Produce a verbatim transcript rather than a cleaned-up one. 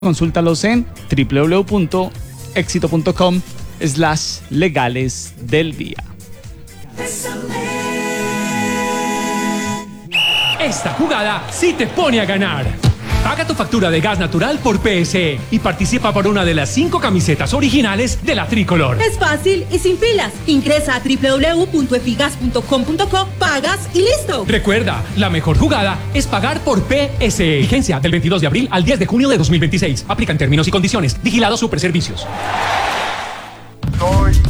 Consúltalos en www.exito.com slash legales del día. Esta jugada sí te pone a ganar. Paga tu factura de gas natural por P S E y participa por una de las cinco camisetas originales de la Tricolor. Es fácil y sin filas. Ingresa a doble u doble u doble u punto efigas punto com punto co, pagas y listo. Recuerda, la mejor jugada es pagar por P S E. Vigencia del veintidós de abril al diez de junio de dos mil veintiséis. Aplican términos y condiciones. Vigilado Superservicios. Soy